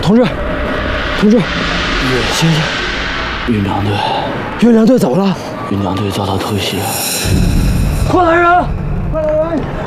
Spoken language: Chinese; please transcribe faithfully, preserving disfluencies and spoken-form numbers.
同志，同志， 先生，运粮队， 运粮队走了， 运粮队遭到偷袭， 快来人！快来人！